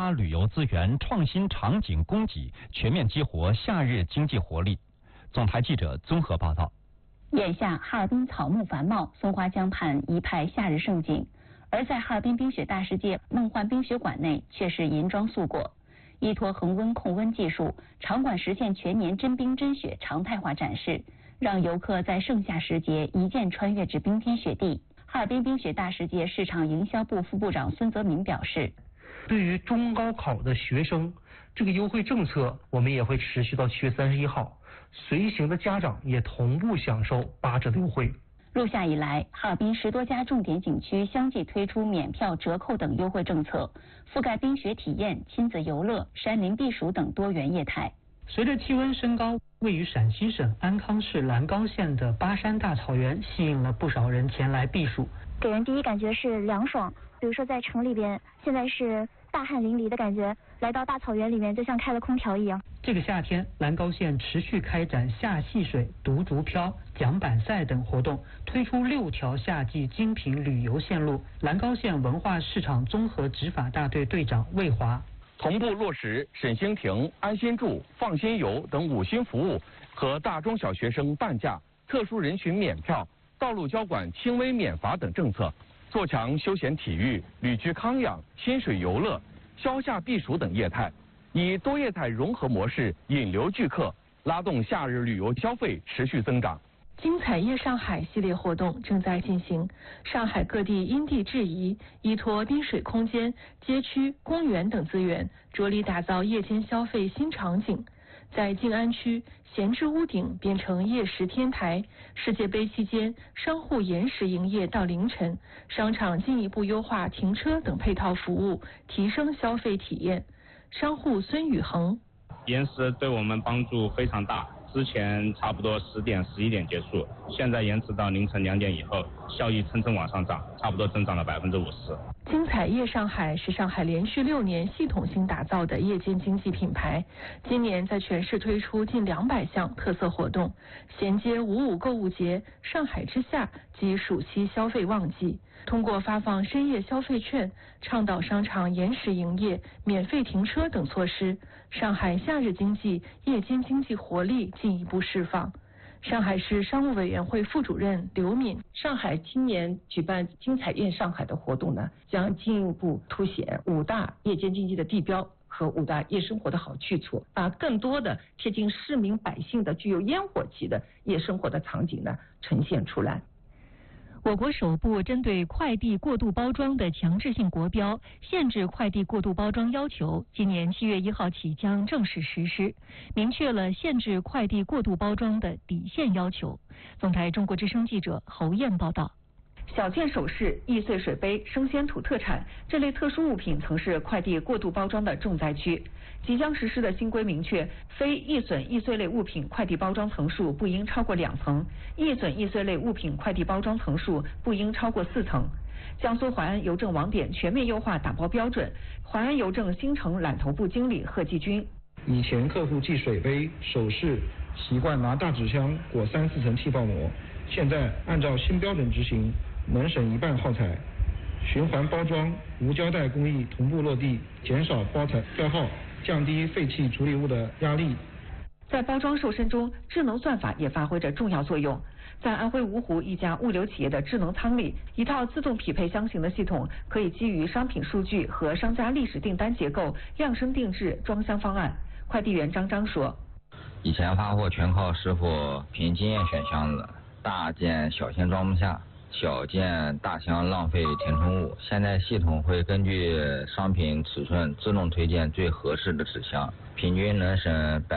发旅游资源创新场景供给，全面激活夏日经济活力。总台记者综合报道。 眼下哈尔滨草木繁茂，松花江畔一派夏日盛景，而在哈尔滨冰雪大世界梦幻冰雪馆内却是银装素裹。依托恒温控温技术，场馆实现全年真冰真雪常态化展示，让游客在盛夏时节一键穿越至冰天雪地。哈尔滨冰雪大世界市场营销部副部长孙泽明表示， 对于中高考的学生，这个优惠政策我们也会持续到7月31号，随行的家长也同步享受8折的优惠。 入夏以来，哈尔滨10多家重点景区相继推出免票、折扣等优惠政策，覆盖冰雪体验、亲子游乐、山林避暑等多元业态。 随着气温升高，位于陕西省安康市兰高县的巴山大草原吸引了不少人前来避暑。 给人第一感觉是凉爽，比如说在城里边，现在是大汗淋漓的感觉，来到大草原里面就像开了空调一样。 这个夏天，兰高县持续开展夏戏水、独竹漂、桨板赛等活动，推出6条夏季精品旅游线路。兰高县文化市场综合执法大队队长魏华。 同步落实沈星亭、安心住、放心游等5星服务和大中小学生半价、特殊人群免票、道路交管轻微免罚等政策，做强休闲体育、旅居康养、亲水游乐、消夏避暑等业态，以多业态融合模式引流聚客，拉动夏日旅游消费持续增长。 精彩夜上海系列活动正在进行，上海各地因地制宜，依托滨水空间、街区、公园等资源，着力打造夜间消费新场景。在静安区，闲置屋顶变成夜食天台；世界杯期间，商户延时营业到凌晨；商场进一步优化停车等配套服务，提升消费体验。商户孙宇恒： 延时对我们帮助非常大。之前差不多10点、11点结束，现在延迟到凌晨2点以后，效益蹭蹭往上涨，差不多增长了50%。 精彩夜上海是上海连续6年系统性打造的夜间经济品牌，今年在全市推出近200项特色活动，衔接5.5购物节、上海之夏及暑期消费旺季。通过发放深夜消费券、倡导商场延时营业、免费停车等措施，上海夏日经济、夜间经济活力进一步释放。上海市商务委员会副主任刘敏： 上海今年举办精彩夜上海的活动呢，将进一步凸显5大夜间经济的地标和5大夜生活的好去处，把更多的贴近市民百姓的具有烟火气的夜生活的场景呢呈现出来。 我国首部针对快递过度包装的强制性国标，限制快递过度包装要求，今年7月1号起将正式实施，明确了限制快递过度包装的底线要求。总台中国之声记者侯燕报道。小件首饰、易碎水杯、生鲜土特产这类特殊物品曾是快递过度包装的重灾区。即将实施的新规明确，非易损易碎类物品快递包装层数不应超过2层，易损易碎类物品快递包装层数不应超过4层。江苏淮安邮政网点全面优化打包标准，淮安邮政新城揽头部经理贺继军： 以前客户寄水杯、首饰习惯拿大纸箱裹3、4层气泡膜，现在按照新标准执行，能省1半耗材，循环包装、无胶带工艺同步落地，减少包材标耗，降低废弃处理物的压力。 在包装瘦身中，智能算法也发挥着重要作用。在安徽芜湖一家物流企业的智能仓里，一套自动匹配箱型的系统，可以基于商品数据和商家历史订单结构，量身定制装箱方案。快递员张说： 以前发货全靠师傅凭经验选箱子，大件小件装不下，小件大箱浪费填充物，现在系统会根据商品尺寸自动推荐最合适的纸箱，平均能省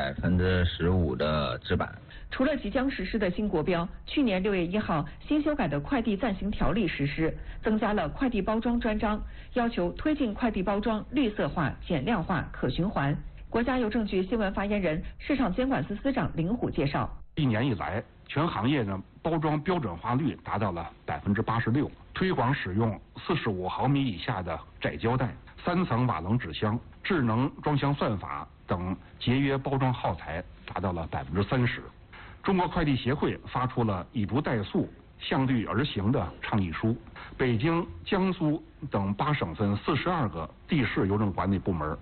15%的纸板。 除了即将实施的新国标，去年6月1号新修改的快递暂行条例实施，增加了快递包装专章，要求推进快递包装绿色化、减量化、可循环。国家邮政局新闻发言人、市场监管司司长林虎介绍 ，1年以来，全行业呢包装标准化率达到了86%，推广使用45毫米以下的窄胶带、3层瓦楞纸箱、智能装箱算法等节约包装耗材达到了30%。中国快递协会发出了以不怠速、向律而行的倡议书。北京、江苏等8省份42个地市邮政管理部门